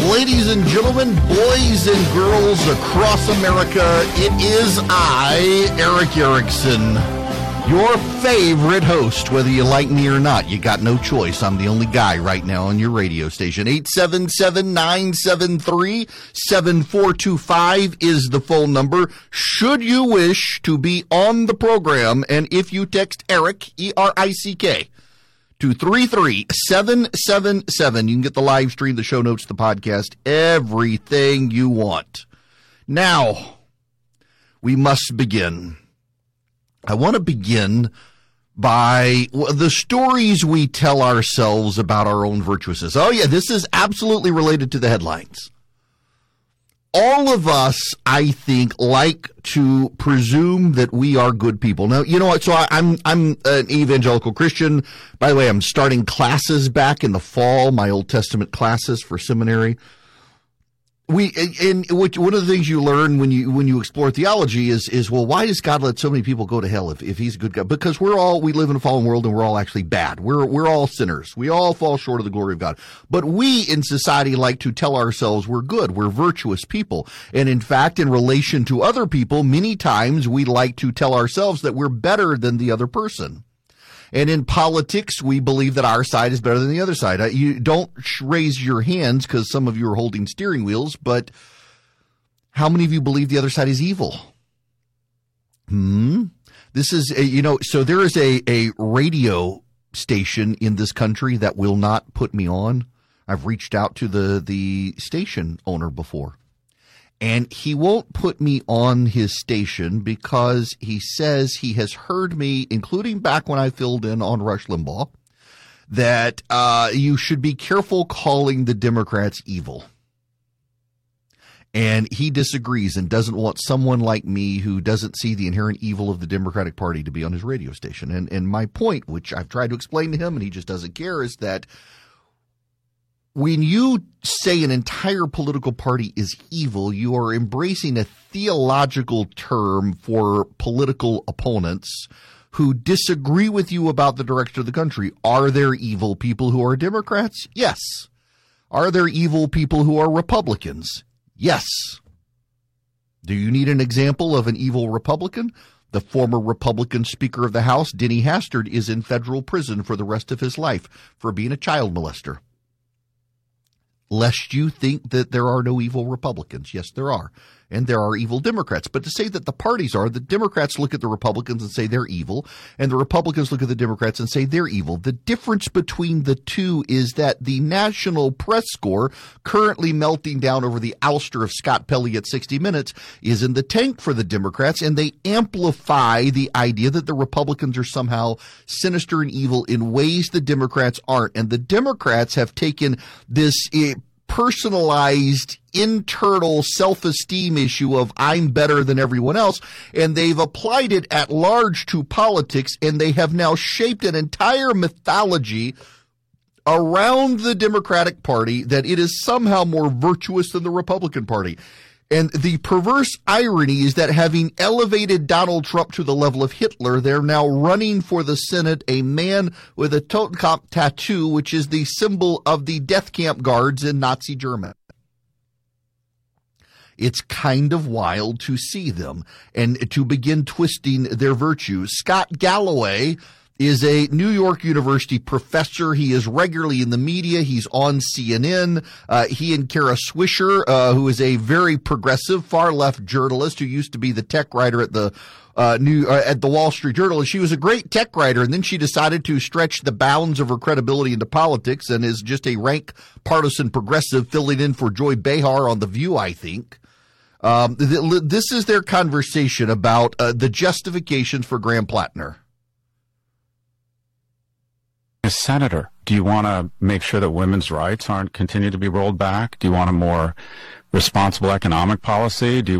Ladies and gentlemen, boys and girls across America, it is I, Eric Erickson, your favorite host, whether you like me or not. You got no choice. I'm the only guy right now on your radio station. 877-973-7425 is the phone number. Should you wish to be on the program, and if you text Eric, E-R-I-C-K, to 33777, you can get the live stream, the show notes, the podcast, everything you want. Now, we must begin. I want to begin by the stories we tell ourselves about our own virtuousness. Oh, yeah, this is absolutely related to the headlines. All of us, I think, like to presume that we are good people. Now, you know what? So I'm an evangelical Christian. By the way, I'm starting classes back in the fall, my Old Testament classes for seminary. One of the things you learn when you explore theology is well, why does God let so many people go to hell if he's a good God? Because we live in a fallen world and we're all actually bad. We're all sinners. We all fall short of the glory of God. But we in society like to tell ourselves we're good. We're virtuous people. And in fact, in relation to other people, many times we like to tell ourselves that we're better than the other person. And in politics, we believe that our side is better than the other side. You don't raise your hands because some of you are holding steering wheels, but how many of you believe the other side is evil? This is, so there is a radio station in this country that will not put me on. I've reached out to the station owner before. And he won't put me on his station because he says he has heard me, including back when I filled in on Rush Limbaugh, that you should be careful calling the Democrats evil. And he disagrees and doesn't want someone like me who doesn't see the inherent evil of the Democratic Party to be on his radio station. And my point, which I've tried to explain to him and he just doesn't care, is that when you say an entire political party is evil, you are embracing a theological term for political opponents who disagree with you about the direction of the country. Are there evil people who are Democrats? Yes. Are there evil people who are Republicans? Yes. Do you need an example of an evil Republican? The former Republican Speaker of the House, Denny Hastert, is in federal prison for the rest of his life for being a child molester. Lest you think that there are no evil Republicans. Yes, there are. And there are evil Democrats. But to say that the parties are, the Democrats look at the Republicans and say they're evil, and the Republicans look at the Democrats and say they're evil. The difference between the two is that the national press score, currently melting down over the ouster of Scott Pelley at 60 Minutes, is in the tank for the Democrats, and they amplify the idea that the Republicans are somehow sinister and evil in ways the Democrats aren't. And the Democrats have taken this personalized internal self-esteem issue of I'm better than everyone else, and they've applied it at large to politics, and they have now shaped an entire mythology around the Democratic Party that it is somehow more virtuous than the Republican Party. And the perverse irony is that having elevated Donald Trump to the level of Hitler, they're now running for the Senate a man with a Totenkopf tattoo, which is the symbol of the death camp guards in Nazi Germany. It's kind of wild to see them and to begin twisting their virtues. Scott Galloway is a New York University professor. He is regularly in the media. He's on CNN. He and Kara Swisher, who is a very progressive, far-left journalist who used to be the tech writer at the Wall Street Journal. She was a great tech writer, and then she decided to stretch the bounds of her credibility into politics and is just a rank partisan progressive filling in for Joy Behar on The View, I think. This is their conversation about the justifications for Graham Plattner. As senator, do you want to make sure that women's rights aren't continue to be rolled back? Do you want a more responsible economic policy? Do you